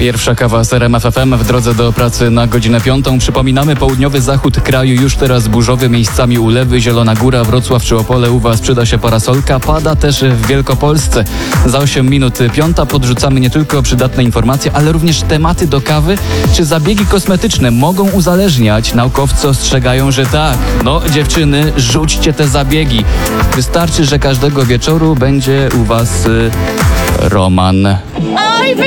Pierwsza kawa z RMF FM w drodze do pracy na godzinę 5. Przypominamy, południowy zachód kraju już teraz burzowy, miejscami ulewy, Zielona Góra, Wrocław czy Opole. U Was przyda się parasolka. Pada też w Wielkopolsce. Za 8 minut 5 podrzucamy nie tylko przydatne informacje, ale również tematy do kawy. Czy zabiegi kosmetyczne mogą uzależniać? Naukowcy ostrzegają, że tak. No dziewczyny, rzućcie te zabiegi. Wystarczy, że każdego wieczoru będzie u Was Roman.